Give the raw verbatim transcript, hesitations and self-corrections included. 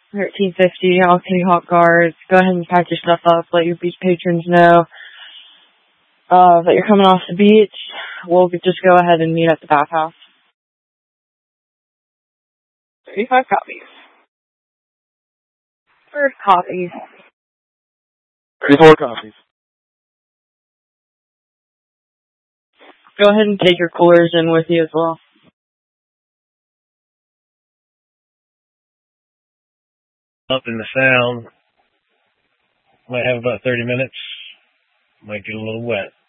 thirteen fifty, Alchemy Hot Guards. Go ahead and pack your stuff up. Let your beach patrons know uh, that you're coming off the beach. We'll just go ahead and meet at the bathhouse. thirty-five copies. First copies. thirty-four copies. Go ahead and take your coolers in with you as well. Up in the sound. Might have about thirty minutes. Might get a little wet.